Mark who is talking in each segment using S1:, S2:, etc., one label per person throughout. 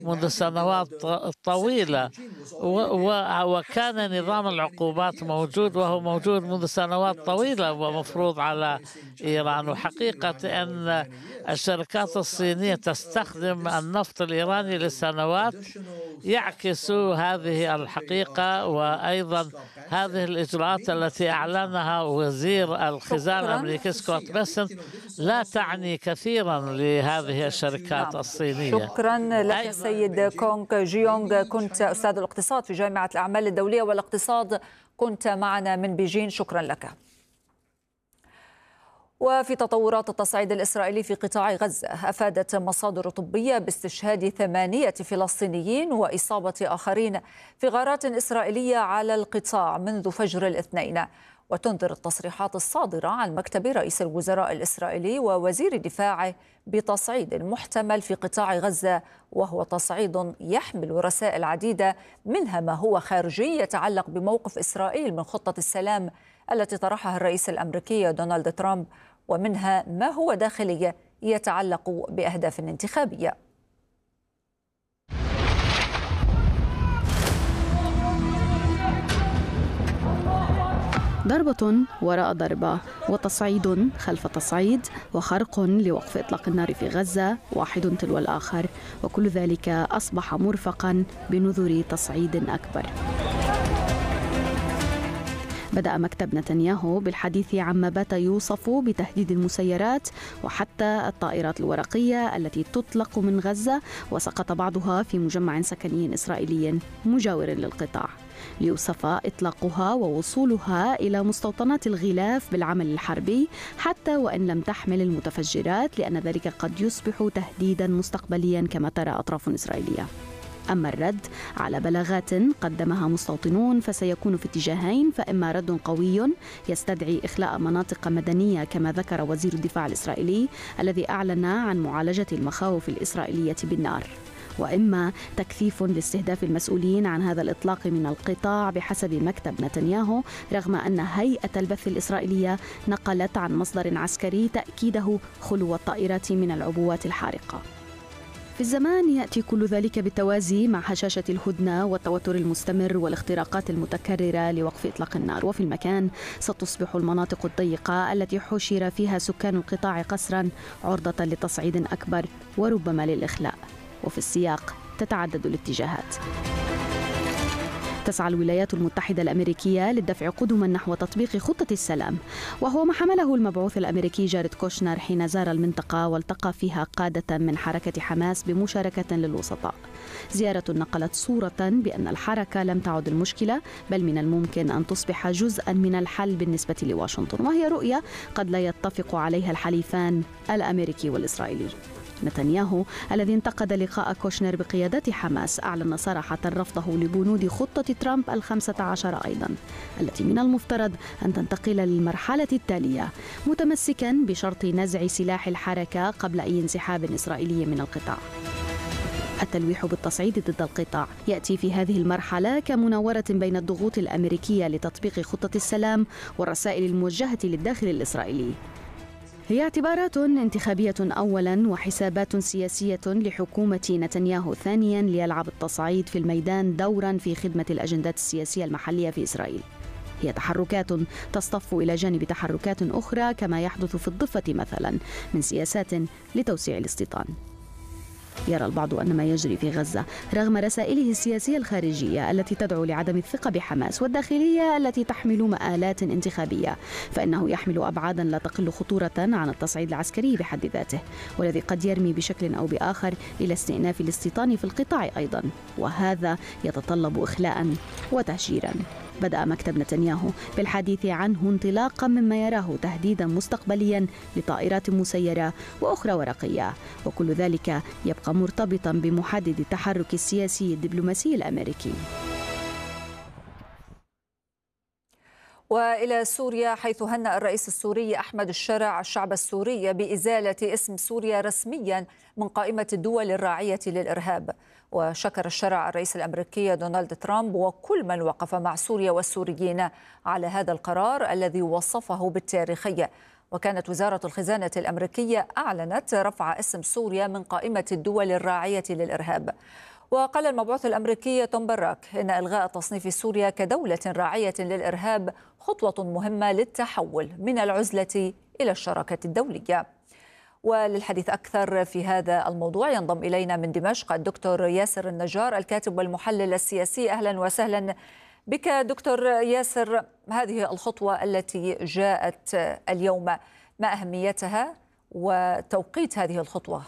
S1: منذ سنوات طويلة، وكان نظام العقوبات موجود، وهو موجود منذ سنوات طويلة ومفروض على إيران. وحقيقة أن الشركات الصينية تستخدم النفط الإيراني لسنوات يعكس هذه الحقيقة. وأيضا هذه الإجراءات التي أعلنها وزير الخزانة
S2: شكرا.
S1: الأمريكي سكوت بيسنت لا تعني كثيرا لهذه الشركات الصينية.
S2: شكرا لك سيد كونغ جيونغ، كنت أستاذ الاقتصاد في جامعة الأعمال الدولية والاقتصاد، كنت معنا من بيجين، شكرا لك. وفي تطورات التصعيد الإسرائيلي في قطاع غزة، أفادت مصادر طبية باستشهاد 8 فلسطينيين وإصابة آخرين في غارات إسرائيلية على القطاع منذ فجر الاثنين. وتنذر التصريحات الصادرة عن مكتب رئيس الوزراء الإسرائيلي ووزير دفاعه بتصعيد محتمل في قطاع غزة، وهو تصعيد يحمل رسائل عديدة، منها ما هو خارجي يتعلق بموقف إسرائيل من خطة السلام التي طرحها الرئيس الأمريكي دونالد ترامب، ومنها ما هو داخلي يتعلق بأهداف انتخابية.
S3: ضربة وراء ضربة، وتصعيد خلف تصعيد، وخرق لوقف إطلاق النار في غزة، واحد تلو الآخر، وكل ذلك أصبح مرفقا بنذر تصعيد أكبر. بدأ مكتب نتنياهو بالحديث عما بات يوصف بتهديد المسيرات وحتى الطائرات الورقية التي تطلق من غزة، وسقط بعضها في مجمع سكني إسرائيلي مجاور للقطاع، ليوصف إطلاقها ووصولها إلى مستوطنات الغلاف بالعمل الحربي حتى وإن لم تحمل المتفجرات، لأن ذلك قد يصبح تهديدا مستقبليا كما ترى أطراف إسرائيلية. أما الرد على بلاغات قدمها مستوطنون فسيكون في اتجاهين، فإما رد قوي يستدعي إخلاء مناطق مدنية كما ذكر وزير الدفاع الإسرائيلي الذي أعلن عن معالجة المخاوف الإسرائيلية بالنار، وإما تكثيف لاستهداف المسؤولين عن هذا الإطلاق من القطاع بحسب مكتب نتنياهو، رغم أن هيئة البث الإسرائيلية نقلت عن مصدر عسكري تأكيده خلو الطائرات من العبوات الحارقة. في الزمان يأتي كل ذلك بالتوازي مع هشاشة الهدنة والتوتر المستمر والاختراقات المتكررة لوقف إطلاق النار، وفي المكان ستصبح المناطق الضيقة التي حشر فيها سكان القطاع قسرا عرضة لتصعيد أكبر وربما للإخلاء، وفي السياق تتعدد الاتجاهات. تسعى الولايات المتحدة الأمريكية للدفع قدما نحو تطبيق خطة السلام، وهو ما حمله المبعوث الأمريكي جاريد كوشنر حين زار المنطقة والتقى فيها قادة من حركة حماس بمشاركة للوسطاء. زيارة نقلت صورة بأن الحركة لم تعد المشكلة، بل من الممكن أن تصبح جزءا من الحل بالنسبة لواشنطن، وهي رؤية قد لا يتفق عليها الحليفان الأمريكي والإسرائيلي. نتنياهو الذي انتقد لقاء كوشنر بقيادة حماس أعلن صراحة رفضه لبنود خطة ترامب ال15 أيضا، التي من المفترض أن تنتقل للمرحلة التالية، متمسكا بشرط نزع سلاح الحركة قبل أي انسحاب إسرائيلي من القطاع. التلويح بالتصعيد ضد القطاع يأتي في هذه المرحلة كمناورة بين الضغوط الأمريكية لتطبيق خطة السلام والرسائل الموجهة للداخل الإسرائيلي. هي اعتبارات انتخابية أولا وحسابات سياسية لحكومة نتنياهو ثانيا، ليلعب التصعيد في الميدان دورا في خدمة الأجندات السياسية المحلية في إسرائيل. هي تحركات تصطف إلى جانب تحركات أخرى كما يحدث في الضفة مثلا من سياسات لتوسيع الاستيطان. يرى البعض أن ما يجري في غزة رغم رسائله السياسية الخارجية التي تدعو لعدم الثقة بحماس والداخلية التي تحمل مآلات انتخابية، فإنه يحمل أبعادا لا تقل خطورة عن التصعيد العسكري بحد ذاته، والذي قد يرمي بشكل أو بآخر إلى استئناف الاستيطان في القطاع أيضا، وهذا يتطلب إخلاء وتهجيرا. بدأ مكتب نتنياهو بالحديث عنه انطلاقا مما يراه تهديدا مستقبليا لطائرات مسيرة وأخرى ورقية، وكل ذلك يبقى مرتبطا بمحدد التحرك السياسي الدبلوماسي الأمريكي.
S2: وإلى سوريا، حيث هنأ الرئيس السوري أحمد الشرع الشعب السوري بإزالة اسم سوريا رسميا من قائمة الدول الراعية للإرهاب. وشكر الشرع الرئيس الأمريكي دونالد ترامب وكل من وقف مع سوريا والسوريين على هذا القرار الذي وصفه بالتاريخي. وكانت وزارة الخزانة الأمريكية أعلنت رفع اسم سوريا من قائمة الدول الراعية للإرهاب. وقال المبعوث الأمريكي توم باراك إن إلغاء تصنيف سوريا كدولة راعية للإرهاب خطوة مهمة للتحول من العزلة إلى الشراكة الدولية. وللحديث أكثر في هذا الموضوع ينضم إلينا من دمشق الدكتور ياسر النجار الكاتب والمحلل السياسي. أهلا وسهلا بك دكتور ياسر. هذه الخطوة التي جاءت اليوم ما أهميتها وتوقيت هذه الخطوة؟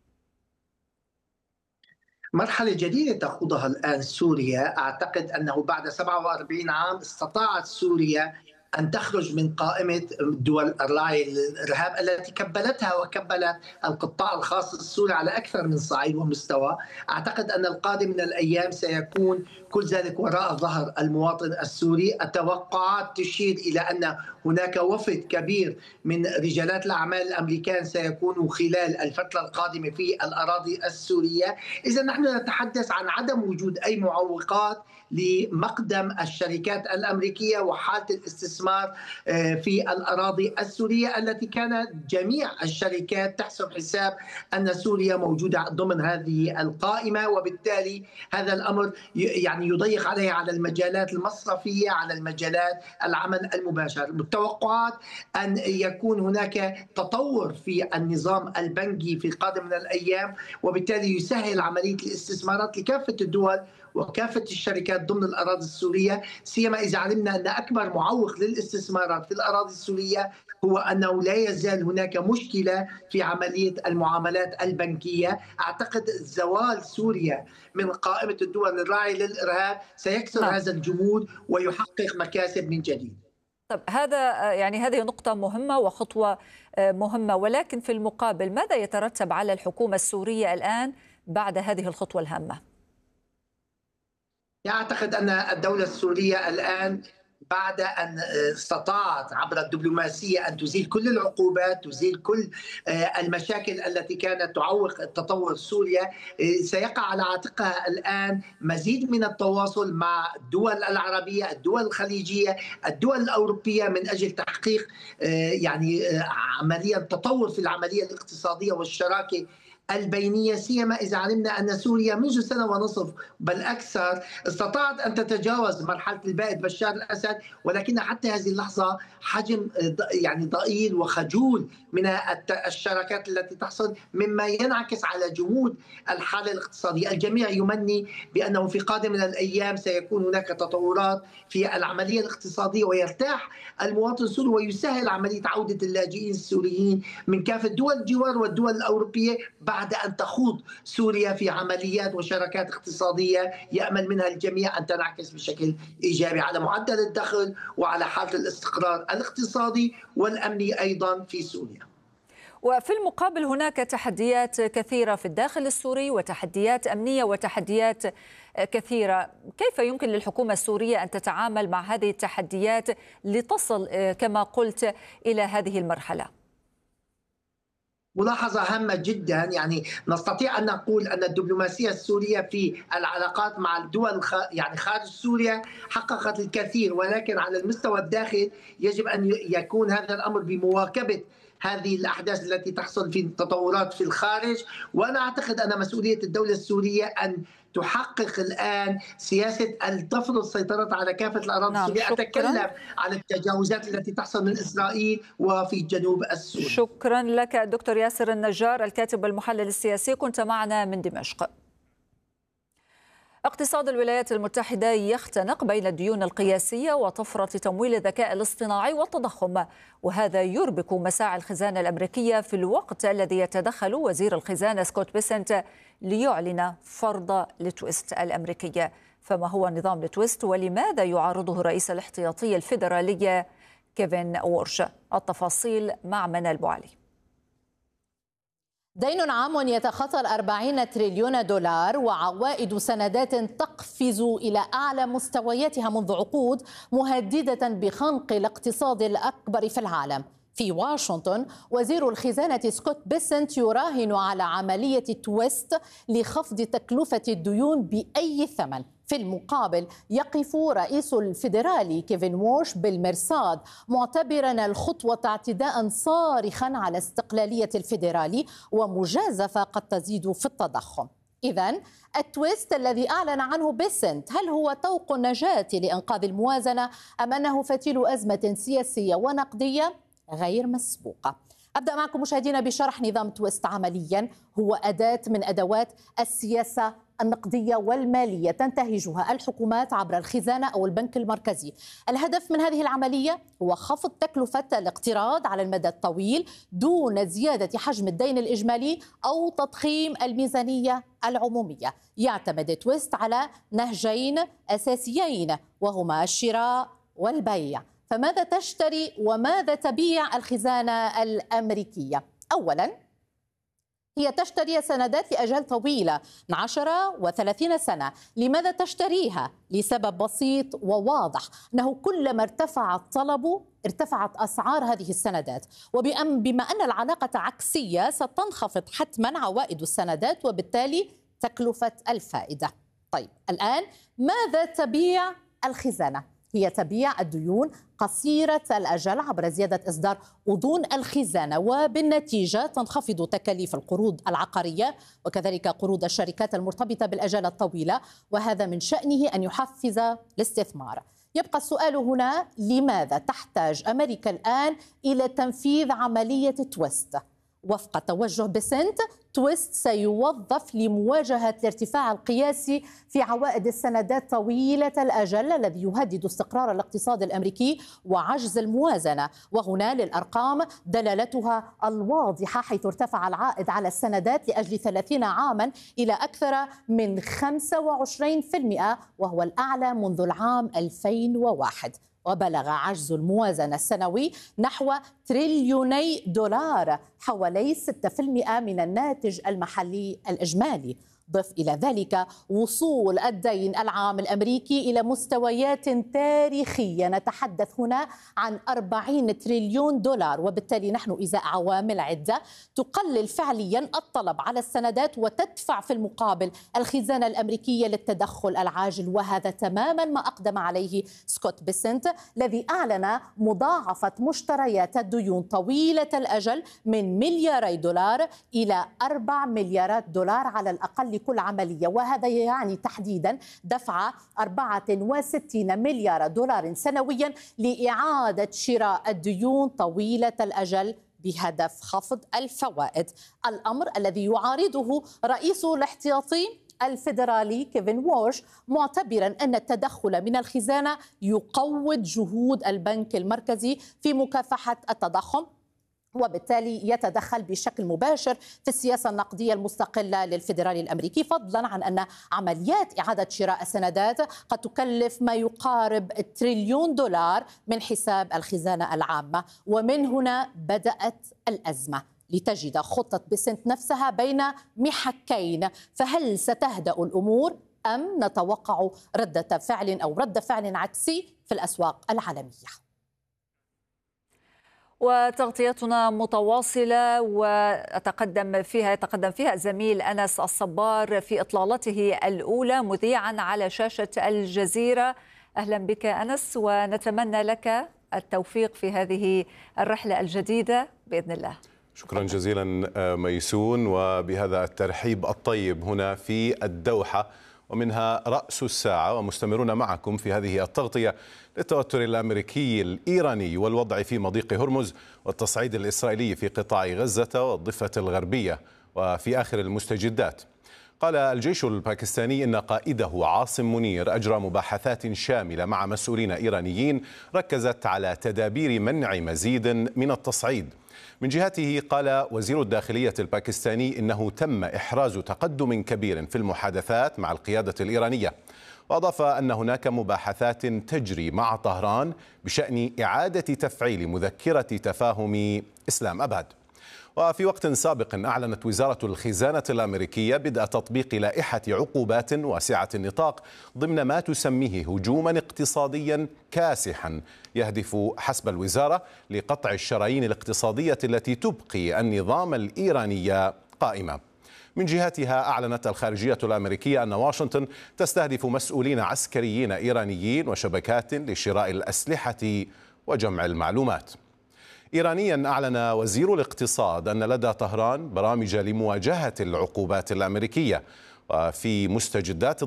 S4: مرحلة جديدة تخوضها الآن سوريا. أعتقد أنه بعد 47 عام استطاعت سوريا أن تخرج من قائمة دول الراعي للإرهاب التي كبلتها وكبلت القطاع الخاص السوري على أكثر من صعيد ومستوى. أعتقد أن القادم من الأيام سيكون كل ذلك وراء ظهر المواطن السوري. التوقعات تشير إلى أن هناك وفد كبير من رجالات الأعمال الأمريكان سيكونوا خلال الفترة القادمة في الأراضي السورية. إذا نحن نتحدث عن عدم وجود أي معوقات لمقدم الشركات الأمريكية وحالة الاستثمار في الأراضي السورية التي كانت جميع الشركات تحسب حساب أن سوريا موجودة ضمن هذه القائمة، وبالتالي هذا الأمر يعني يضيق عليها على المجالات المصرفية، على المجالات العمل المباشر. التوقعات أن يكون هناك تطور في النظام البنكي في القادم من الأيام، وبالتالي يسهل عملية الاستثمارات لكافة الدول وكافة الشركات ضمن الأراضي السورية، سيما إذا علمنا أن أكبر معوق للاستثمارات في الأراضي السورية هو أنه لا يزال هناك مشكلة في عملية المعاملات البنكية. أعتقد زوال سوريا من قائمة الدول الراعية للإرهاب سيكسر هذا الجمود ويحقق مكاسب من جديد.
S2: طب هذه نقطة مهمة وخطوة مهمة، ولكن في المقابل ماذا يترتب على الحكومة السورية الآن بعد هذه الخطوة الهامة؟
S4: أعتقد أن الدولة السورية الآن بعد أن استطاعت عبر الدبلوماسية أن تزيل كل العقوبات، تزيل كل المشاكل التي كانت تعوق التطور سوريا، سيقع على عاتقها الآن مزيد من التواصل مع الدول العربية، الدول الخليجية، الدول الأوروبية من أجل تحقيق يعني عملية تطور في العملية الاقتصادية والشراكة البينية، سيما إذا علمنا أن سوريا منذ سنة ونصف بل أكثر استطاعت أن تتجاوز مرحلة البائد بشار الأسد، ولكن حتى هذه اللحظة حجم يعني ضئيل وخجول من الشراكات التي تحصل، مما ينعكس على جمود الحالة الاقتصادية. الجميع يمني بأنه في قادم من الأيام سيكون هناك تطورات في العملية الاقتصادية ويرتاح المواطن السوري ويسهل عملية عودة اللاجئين السوريين من كافة دول الجوار والدول الأوروبية بعد أن تخوض سوريا في عمليات وشراكات اقتصادية يأمل منها الجميع أن تنعكس بشكل إيجابي على معدل الدخل وعلى حالة الاستقرار الاقتصادي والأمني أيضا في سوريا.
S2: وفي المقابل هناك تحديات كثيرة في الداخل السوري وتحديات أمنية وتحديات كثيرة. كيف يمكن للحكومة السورية أن تتعامل مع هذه التحديات لتصل كما قلت إلى هذه المرحلة؟
S4: ملاحظة هامة جدا، يعني نستطيع أن نقول أن الدبلوماسية السورية في العلاقات مع الدول يعني خارج سوريا حققت الكثير، ولكن على المستوى الداخلي يجب أن يكون هذا الأمر بمواكبة هذه الأحداث التي تحصل في تطورات في الخارج. وأنا أعتقد أن مسؤولية الدولة السورية أن تحقق الآن سياسة أن تفرض السيطرة على كافة الأراضي السورية. أتكلم عن التجاوزات التي تحصل من إسرائيل وفي جنوب السوري.
S2: شكرا لك دكتور ياسر النجار الكاتب والمحلل السياسي، كنت معنا من دمشق. اقتصاد الولايات المتحدة يختنق بين الديون القياسية وطفرة تمويل الذكاء الاصطناعي والتضخم، وهذا يربك مساعي الخزانة الأمريكية في الوقت الذي يتدخل وزير الخزانة سكوت بيسنت ليعلن فرض التويست الأمريكية. فما هو نظام التويست ولماذا يعارضه رئيس الاحتياطي الفيدرالي كيفن وورش؟ التفاصيل مع منال بوعلي.
S5: دين عام يتخطى 40 تريليون دولار وعوائد سندات تقفز إلى أعلى مستوياتها منذ عقود، مهددة بخنق الاقتصاد الأكبر في العالم. في واشنطن وزير الخزانة سكوت بيسنت يراهن على عملية تويست لخفض تكلفة الديون بأي ثمن. في المقابل يقف رئيس الفيدرالي كيفن وورش بالمرصاد، معتبرا الخطوة اعتداء صارخا على استقلالية الفيدرالي ومجازفة قد تزيد في التضخم. إذن التويست الذي أعلن عنه بيسنت هل هو طوق النجاة لإنقاذ الموازنة أم أنه فتيل أزمة سياسية ونقدية غير مسبوقة؟ أبدأ معكم مشاهدينا بشرح نظام تويست. عمليا هو أداة من أدوات السياسة النقدية والمالية تنتهجها الحكومات عبر الخزانة أو البنك المركزي. الهدف من هذه العملية هو خفض تكلفة الاقتراض على المدى الطويل دون زيادة حجم الدين الإجمالي أو تضخيم الميزانية العمومية. يعتمد تويست على نهجين أساسيين وهما الشراء والبيع. فماذا تشتري وماذا تبيع الخزانة الأمريكية؟ أولاً هي تشتري سندات لأجال طويلة من 10 و30 سنة. لماذا تشتريها؟ لسبب بسيط وواضح، أنه كلما ارتفع الطلب ارتفعت أسعار هذه السندات، وبما أن العلاقة عكسية ستنخفض حتما عوائد السندات وبالتالي تكلفة الفائدة. طيب الآن ماذا تبيع الخزانة؟ هي تبيع الديون قصيرة الأجل عبر زيادة إصدار أذون الخزانة، وبالنتيجة تنخفض تكاليف القروض العقارية وكذلك قروض الشركات المرتبطة بالأجال الطويلة، وهذا من شأنه أن يحفز الاستثمار. يبقى السؤال هنا، لماذا تحتاج أمريكا الآن إلى تنفيذ عملية تويست؟ وفق توجه بيسنت، تويست سيوظف لمواجهة الارتفاع القياسي في عوائد السندات طويلة الأجل الذي يهدد استقرار الاقتصاد الأمريكي وعجز الموازنة. وهنا للأرقام دلالتها الواضحة، حيث ارتفع العائد على السندات لأجل 30 عاما إلى أكثر من 25%، وهو الأعلى منذ العام 2001. وبلغ عجز الموازنة السنوي نحو تريليوني دولار، حوالي 6% من الناتج المحلي الإجمالي. ضف إلى ذلك وصول الدين العام الأمريكي إلى مستويات تاريخية، نتحدث هنا عن 40 تريليون دولار، وبالتالي نحن إزاء عوامل عدة تقلل فعليا الطلب على السندات وتدفع في المقابل الخزانة الأمريكية للتدخل العاجل. وهذا تماما ما أقدم عليه سكوت بيسنت الذي أعلن مضاعفة مشتريات الديون طويلة الأجل من ملياري دولار إلى 4 مليارات دولار على الأقل كل عملية، وهذا يعني تحديدا دفع 64 مليار دولار سنويا لإعادة شراء الديون طويلة الأجل بهدف خفض الفوائد. الأمر الذي يعارضه رئيس الاحتياطي الفيدرالي كيفن وورش، معتبرا أن التدخل من الخزانة يقوض جهود البنك المركزي في مكافحة التضخم، وبالتالي يتدخل بشكل مباشر في السياسة النقدية المستقلة للفيدرالي الأمريكي، فضلا عن أن عمليات إعادة شراء السندات قد تكلف ما يقارب تريليون دولار من حساب الخزانة العامة. ومن هنا بدأت الأزمة، لتجد خطة بيسنت نفسها بين محكين. فهل ستهدأ الأمور أم نتوقع ردة فعل عكسي في الأسواق العالمية؟
S2: وتغطيتنا متواصلة ويتقدم فيها الزميل أنس الصبار في إطلالته الأولى مذيعا على شاشة الجزيرة. أهلا بك أنس، ونتمنى لك التوفيق في هذه الرحلة الجديدة بإذن الله.
S6: شكرا جزيلا ميسون، وبهذا الترحيب الطيب هنا في الدوحة ومنها رأس الساعة، ومستمرون معكم في هذه التغطية للتوتر الأمريكي الإيراني والوضع في مضيق هرمز والتصعيد الإسرائيلي في قطاع غزة والضفة الغربية. وفي آخر المستجدات، قال الجيش الباكستاني إن قائده عاصم منير أجرى مباحثات شاملة مع مسؤولين إيرانيين ركزت على تدابير منع مزيد من التصعيد. من جهته قال وزير الداخلية الباكستاني إنه تم إحراز تقدم كبير في المحادثات مع القيادة الإيرانية، وأضاف أن هناك مباحثات تجري مع طهران بشأن إعادة تفعيل مذكرة تفاهم إسلام أباد. وفي وقت سابق أعلنت وزارة الخزانة الأمريكية بدء تطبيق لائحة عقوبات واسعة النطاق ضمن ما تسميه هجوما اقتصاديا كاسحا يهدف حسب الوزارة لقطع الشرايين الاقتصادية التي تبقي النظام الإيراني قائمة. من جهتها أعلنت الخارجية الأمريكية أن واشنطن تستهدف مسؤولين عسكريين إيرانيين وشبكات لشراء الأسلحة وجمع المعلومات. إيرانيا أعلن وزير الاقتصاد أن لدى طهران برامج لمواجهة العقوبات الأمريكية، وفي مستجدات